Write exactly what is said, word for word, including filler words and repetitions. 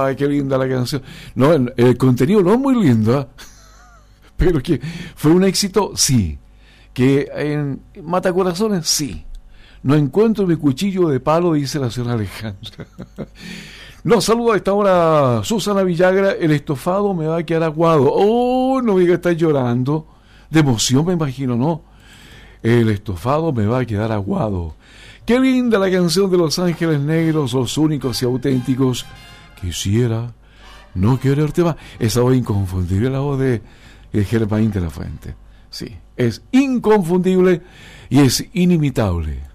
Ay, qué linda la canción. No, el, el contenido no es muy lindo, ¿eh? Pero que fue un éxito, sí. Que en Mata Corazones, sí. No encuentro mi cuchillo de palo, dice la señora Alejandra. Nos saluda a esta hora Susana Villagra. El estofado me va a quedar aguado. Oh, no me diga, está llorando. De emoción, me imagino, ¿no? El estofado me va a quedar aguado. Qué linda la canción de Los Ángeles Negros, los únicos y auténticos. Quisiera no quererte más. Esa voz inconfundible, la voz de, de Germain de la Fuente. Sí, es inconfundible y es inimitable.